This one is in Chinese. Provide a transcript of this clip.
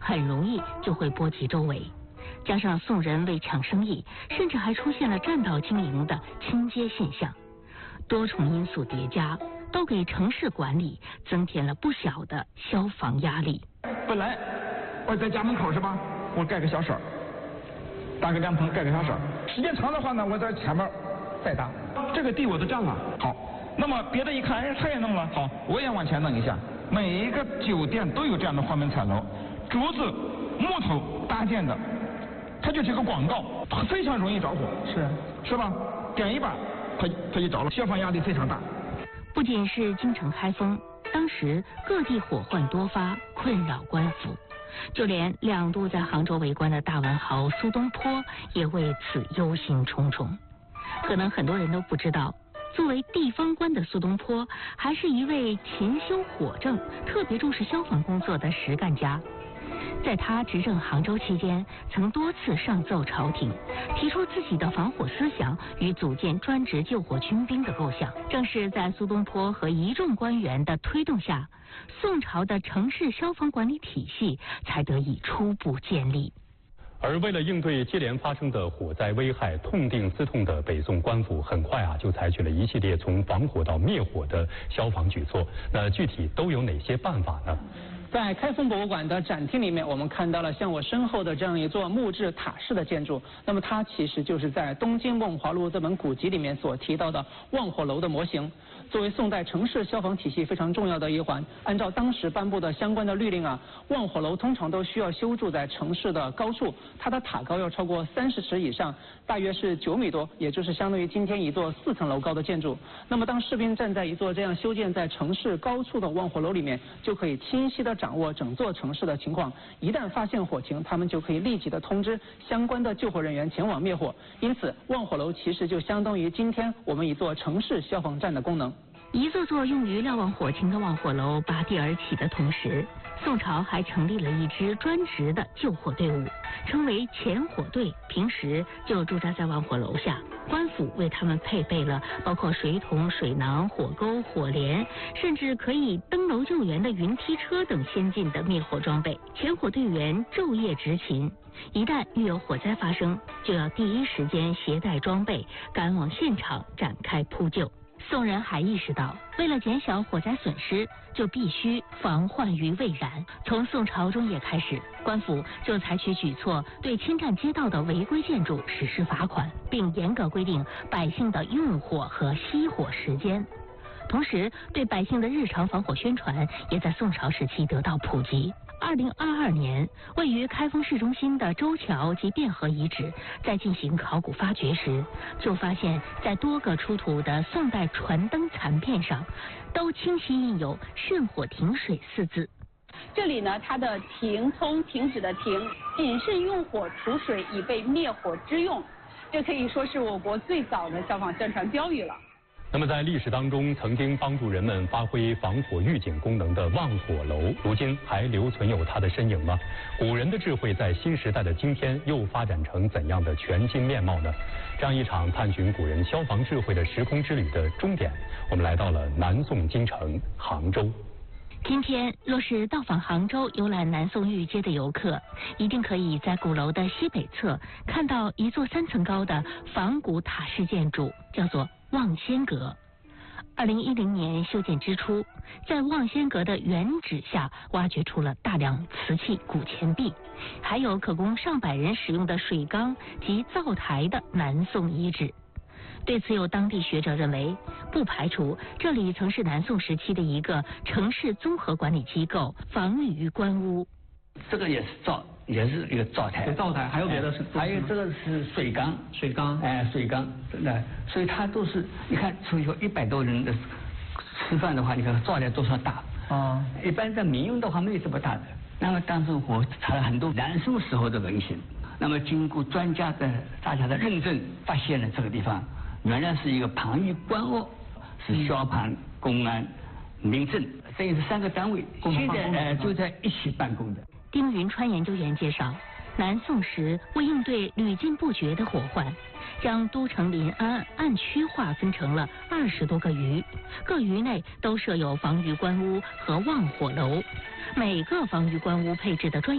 很容易就会波及周围。加上宋人为抢生意，甚至还出现了占道经营的倾街现象，多重因素叠加，都给城市管理增添了不小的消防压力。 本来我在家门口是吧，我盖个小舍，搭个凉棚，盖个小舍。时间长的话呢，我在前面再搭。这个地我都占了，好。那么别的一看，哎，他也弄了，好，我也往前弄一下。每一个酒店都有这样的花门彩楼，竹子、木头搭建的，它就是个广告，非常容易着火，是吧？点一把，它就着了，消防压力非常大。 不仅是京城开封，当时各地火患多发，困扰官府，就连2度在杭州为官的大文豪苏东坡也为此忧心忡忡。可能很多人都不知道，作为地方官的苏东坡，还是一位勤修火政、特别重视消防工作的实干家。在他执政杭州期间，曾多次上奏朝廷，提出自己的防火思想与组建专职救火军兵的构想。正是在苏东坡和一众官员的推动下，宋朝的城市消防管理体系才得以初步建立。 而为了应对接连发生的火灾危害，痛定思痛的北宋官府很快就采取了一系列从防火到灭火的消防举措。那具体都有哪些办法呢？ 在开封博物馆的展厅里面，我们看到了像我身后的这样一座木质塔式的建筑。那么它其实就是在《东京梦华录》这本古籍里面所提到的望火楼的模型。作为宋代城市消防体系非常重要的一环，按照当时颁布的相关的律令望火楼通常都需要修筑在城市的高处，它的塔高要超过30尺以上，大约是9米多，也就是相当于今天一座4层楼高的建筑。那么当士兵站在一座这样修建在城市高处的望火楼里面，就可以清晰的掌握整座城市的情况，一旦发现火情，他们就可以立即的通知相关的救火人员前往灭火。因此，望火楼其实就相当于今天我们一座城市消防站的功能。 一座座用于瞭望火情的望火楼拔地而起的同时，宋朝还成立了一支专职的救火队伍，称为前火队，平时就驻扎在望火楼下。官府为他们配备了包括水桶、水囊、火钩、火镰，甚至可以登楼救援的云梯车等先进的灭火装备。前火队员昼夜执勤，一旦遇有火灾发生，就要第一时间携带装备赶往现场展开扑救。宋人还意识到，为了减小火灾损失，就必须防患于未然。从宋朝中叶开始，官府就采取举措，对侵占街道的违规建筑实施罚款，并严格规定百姓的用火和熄火时间。同时，对百姓的日常防火宣传也在宋朝时期得到普及。2022年，位于开封市中心的周桥及汴河遗址在进行考古发掘时，就发现在多个出土的宋代船灯残片上，都清晰印有“顺火停水”4字。 这里呢，它的停通停止的停，谨慎用火除水以备灭火之用，这可以说是我国最早的消防宣传标语了。 那么在历史当中曾经帮助人们发挥防火预警功能的望火楼，如今还留存有它的身影吗？古人的智慧在新时代的今天又发展成怎样的全新面貌呢？这样一场探寻古人消防智慧的时空之旅的终点，我们来到了南宋京城杭州。 今天若是到访杭州游览南宋御街的游客，一定可以在鼓楼的西北侧看到一座3层高的仿古塔式建筑，叫做望仙阁。2010年修建之初，在望仙阁的原址下挖掘出了大量瓷器、古钱币，还有可供上百人使用的水缸及灶台的南宋遗址。对此，有当地学者认为，不排除这里曾是南宋时期的一个城市综合管理机构，防御官污。 这个也是一个灶台， 灶台还有别的是， 还有这个是水缸， 水缸， 水缸，真的，所以它都是，你看，所以说100多人的吃饭的话，你看灶台多少大啊？一般在民用的话没有这么大的。那么当时我查了很多南宋时候的文献，那么经过专家的大家的认证，发现了这个地方原来是一个防御官恶，是消防、公安、民政，这也是3个单位，现在就在一起办公的。 丁云川研究员介绍，南宋时为应对屡禁不绝的火患，将都城临安暗区划分成了20多个余，各余内都设有防御官屋和望火楼，每个防御官屋配置的专